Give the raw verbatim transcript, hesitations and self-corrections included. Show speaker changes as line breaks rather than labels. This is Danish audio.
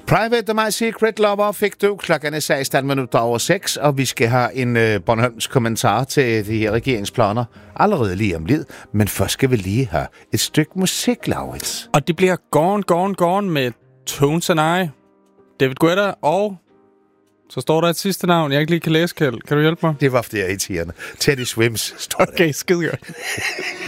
Private My Secret Lover fik du. Klokken er seksten minutter over seks, og vi skal have en øh, Bornholms kommentar til de her regeringsplaner allerede lige om lidt. Men først skal vi lige have et stykke musik, Laurits.
Og det bliver Gone, Gone, Gone med Tones and I, David Guetta, og så står der et sidste navn, jeg ikke lige kan læse, Kjeld. Kan du hjælpe mig?
Det var fordi jeg er irriterende. Teddy Swims står der.
Okay, skide godt.